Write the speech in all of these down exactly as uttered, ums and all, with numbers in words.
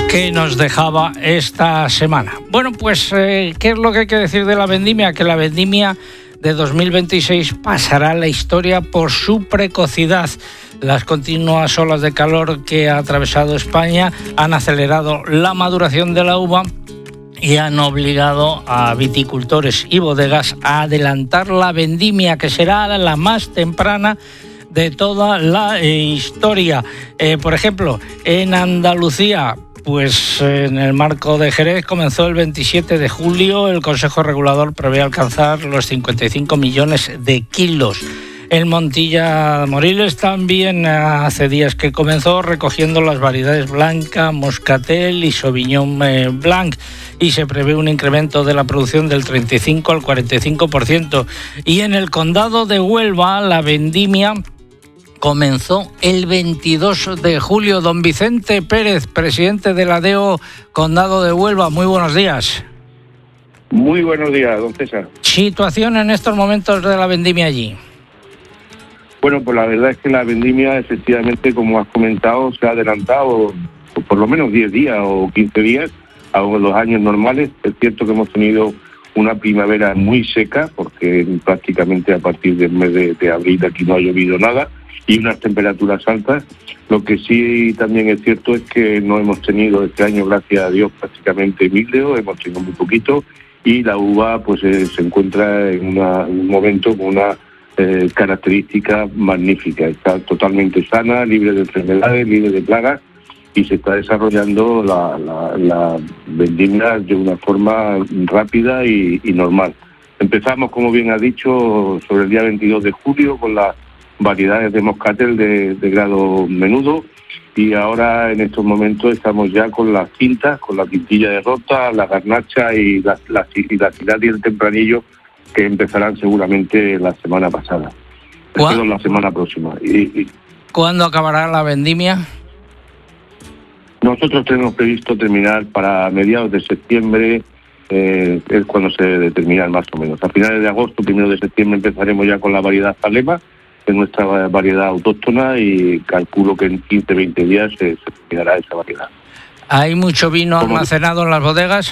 que nos dejaba esta semana. Bueno, pues, eh, ¿qué es lo que hay que decir de la vendimia? Que la vendimia de dos mil veintiséis pasará a la historia por su precocidad. Las continuas olas de calor que ha atravesado España han acelerado la maduración de la uva y han obligado a viticultores y bodegas a adelantar la vendimia, que será la más temprana de toda la eh, historia. Eh, por ejemplo, en Andalucía, pues en el marco de Jerez comenzó el veintisiete de julio. El Consejo Regulador prevé alcanzar los cincuenta y cinco millones de kilos. En Montilla Moriles también hace días que comenzó, recogiendo las variedades Blanca, Moscatel y Sauvignon Blanc, y se prevé un incremento de la producción del treinta y cinco al cuarenta y cinco por ciento. Y en el condado de Huelva la vendimia comenzó el veintidós de julio. Don Vicente Pérez, presidente de la D E O Condado de Huelva, muy buenos días. Muy buenos días, don César. Situación en estos momentos de la vendimia allí. Bueno, pues la verdad es que la vendimia, efectivamente, como has comentado, se ha adelantado por lo menos diez días o quince días a los años normales. Es cierto que hemos tenido una primavera muy seca, porque prácticamente a partir del mes de, de abril aquí no ha llovido nada, y unas temperaturas altas. Lo que sí también es cierto es que no hemos tenido este año, gracias a Dios, prácticamente míleo, hemos tenido muy poquito, y la uva pues eh, se encuentra en, una, en un momento con una eh, característica magnífica. Está totalmente sana, libre de enfermedades, libre de plagas, y se está desarrollando la, la, la vendimia de una forma rápida y, y normal. Empezamos, como bien ha dicho, sobre el día veintidós de julio con las variedades de Moscatel de, de grado menudo, y ahora en estos momentos estamos ya con las quintas, con la quintilla de Rota, la Garnacha y la, la, y la Ciudad y el Tempranillo, que empezarán seguramente la semana pasada, espero la semana próxima. Y, y ¿Cuándo acabará la vendimia? Nosotros tenemos previsto terminar para mediados de septiembre, eh, es cuando se determina más o menos. A finales de agosto, primero de septiembre, empezaremos ya con la variedad Zalema, de nuestra variedad autóctona, y calculo que en quince a veinte días se, se terminará esa variedad. ¿Hay mucho vino ¿Cómo? almacenado en las bodegas?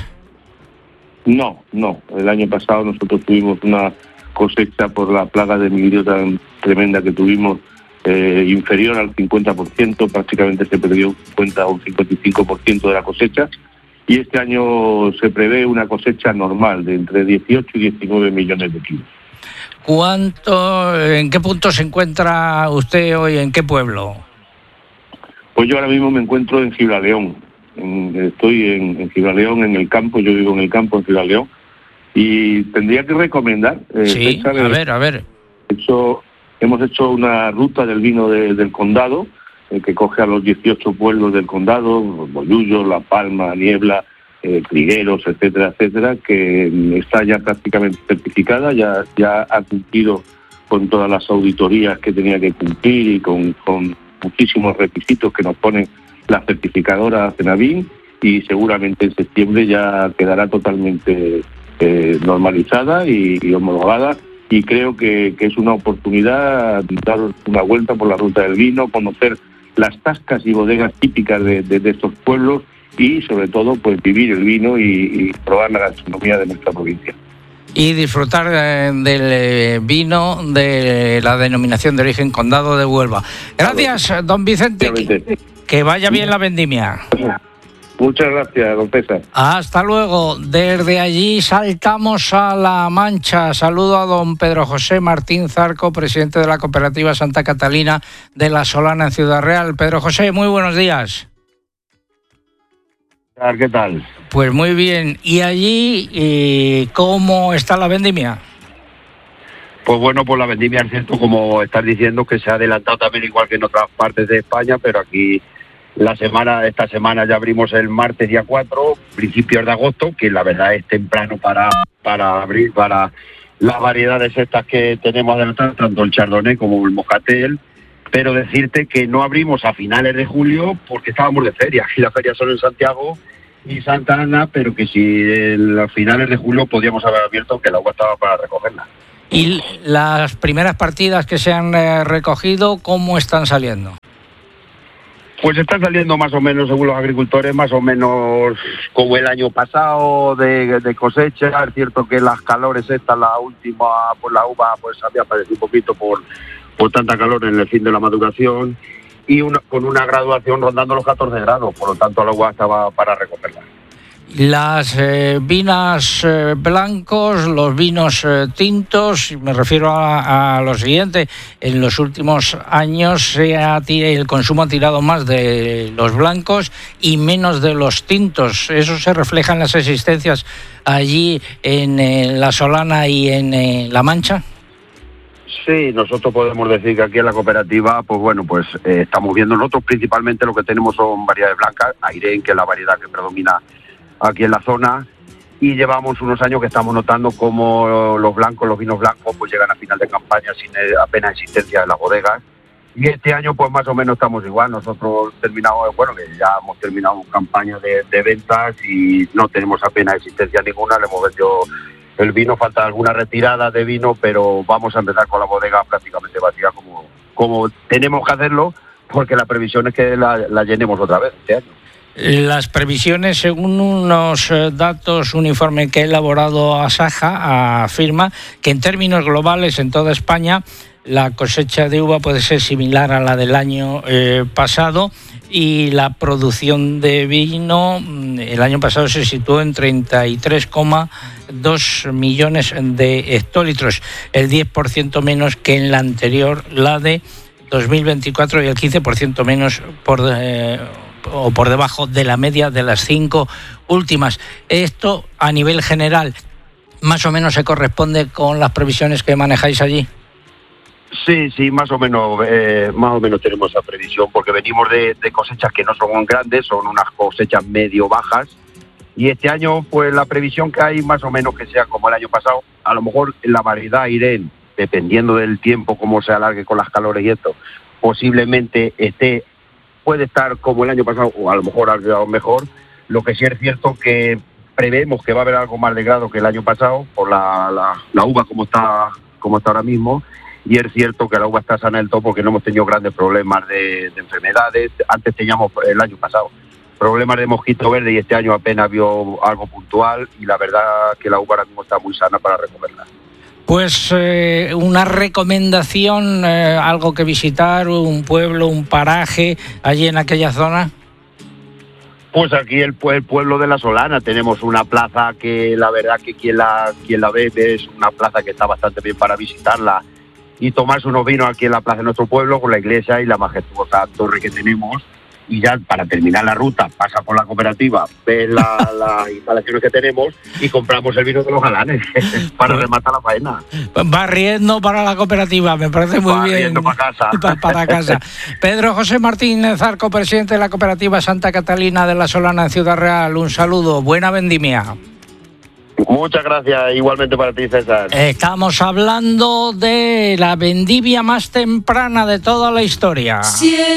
No, no. El año pasado nosotros tuvimos una cosecha por la plaga de mildio tan tremenda que tuvimos, eh, inferior al cincuenta por ciento, prácticamente se perdió un cincuenta o un cincuenta y cinco por ciento de la cosecha, y este año se prevé una cosecha normal de entre dieciocho y diecinueve millones de kilos. ¿Cuánto, en qué punto se encuentra usted hoy, en qué pueblo? Pues yo ahora mismo me encuentro en Gibraleón. En, estoy en, en Gibraleón, en el campo, yo vivo en el campo en Gibraleón, y tendría que recomendar... Eh, sí, a de, ver, a ver. Hecho, hemos hecho una ruta del vino de, del condado, eh, que coge a los dieciocho pueblos del condado, Bollullo, La Palma, Niebla, eh, Trigueros, etcétera, etcétera, que está ya prácticamente certificada, ya, ya ha cumplido con todas las auditorías que tenía que cumplir y con, con muchísimos requisitos que nos ponen la certificadora Cenabin, y seguramente en septiembre ya quedará totalmente eh, normalizada y, y homologada, y creo que, que es una oportunidad de dar una vuelta por la ruta del vino, conocer las tascas y bodegas típicas de, de, de estos pueblos, y sobre todo pues vivir el vino y, y probar la gastronomía de nuestra provincia. Y disfrutar eh, del eh, vino de la denominación de origen Condado de Huelva. Gracias, don Vicente. Que, que vaya bien la vendimia. Muchas gracias, don César. Hasta luego. Desde allí saltamos a La Mancha. Saludo a don Pedro José Martín Zarco, presidente de la cooperativa Santa Catalina de La Solana en Ciudad Real. Pedro José, muy buenos días. ¿Qué tal? Pues muy bien. ¿Y allí eh, cómo está la vendimia? Pues bueno, pues la vendimia es cierto, como estás diciendo, que se ha adelantado también igual que en otras partes de España, pero aquí la semana, esta semana ya abrimos el martes día cuatro, principios de agosto, que la verdad es temprano para, para abrir para las variedades estas que tenemos adelantadas, tanto el Chardonnay como el Moscatel, pero decirte que no abrimos a finales de julio porque estábamos de feria, y las ferias son en Santiago y Santa Ana, pero que si a finales de julio podíamos haber abierto, que el agua estaba para recogerla. ¿Y las primeras partidas que se han eh, recogido, cómo están saliendo? Pues está saliendo más o menos, según los agricultores, más o menos como el año pasado de, de cosecha. Es cierto que las calores estas, la última, pues la uva pues había padecido un poquito por, por tanta calor en el fin de la maduración y una, con una graduación rondando los catorce grados, por lo tanto la uva estaba para recogerla. Las eh, vinas eh, blancos, los vinos eh, tintos, me refiero a, a lo siguiente, en los últimos años se ha, el consumo ha tirado más de los blancos y menos de los tintos. ¿Eso se refleja en las existencias allí en eh, La Solana y en eh, La Mancha? Sí, nosotros podemos decir que aquí en la cooperativa, pues bueno, pues eh, estamos viendo nosotros principalmente lo que tenemos son variedades blancas, Airén, que es la variedad que predomina aquí en la zona, y llevamos unos años que estamos notando cómo los blancos, los vinos blancos, pues llegan a final de campaña sin apenas existencia de las bodegas, y este año pues más o menos estamos igual. Nosotros terminamos, bueno, que ya hemos terminado campaña de, de ventas y no tenemos apenas existencia ninguna, le hemos vendido el vino, falta alguna retirada de vino, pero vamos a empezar con la bodega prácticamente vacía como, como tenemos que hacerlo, porque la previsión es que la, la llenemos otra vez este año. Las previsiones, según unos datos, un informe que ha elaborado Asaja, afirma que en términos globales en toda España la cosecha de uva puede ser similar a la del año eh, pasado y la producción de vino el año pasado se situó en treinta y tres coma dos millones de hectolitros, el diez por ciento menos que en la anterior, la de dos mil veinticuatro, y el quince por ciento menos por eh, o por debajo de la media de las cinco últimas. Esto a nivel general más o menos se corresponde con las previsiones que manejáis allí. Sí, sí, más o menos, eh, más o menos tenemos esa previsión, porque venimos de, de cosechas que no son grandes, son unas cosechas medio bajas, y este año pues la previsión que hay más o menos que sea como el año pasado. A lo mejor la variedad Airén, dependiendo del tiempo, cómo se alargue con las calores y esto, posiblemente esté puede estar como el año pasado o a lo mejor algo mejor. Lo que sí es cierto que prevemos que va a haber algo más de grado que el año pasado por la, la, la uva como está como está ahora mismo, y es cierto que la uva está sana del todo porque no hemos tenido grandes problemas de, de enfermedades. Antes teníamos el año pasado problemas de mosquito verde y este año apenas vio algo puntual, y la verdad que la uva ahora mismo está muy sana para recogerla. Pues eh, una recomendación, eh, algo que visitar, un pueblo, un paraje allí en aquella zona. Pues aquí el, el pueblo de La Solana tenemos una plaza que la verdad que quien la quien la ve, ve es una plaza que está bastante bien para visitarla y tomarse unos vinos aquí en la plaza de nuestro pueblo con la iglesia y la majestuosa torre que tenemos. Y ya para terminar la ruta pasa por la cooperativa, ves las la instalaciones que tenemos y compramos el vino de los galanes para rematar la faena. Barriendo para la cooperativa, me parece muy Barriendo bien. para casa. Pa, para casa. Pedro José Martínez Zarco, presidente de la cooperativa Santa Catalina de La Solana en Ciudad Real, un saludo, buena vendimia. Muchas gracias, igualmente para ti, César. Estamos hablando de la vendimia más temprana de toda la historia. Sí.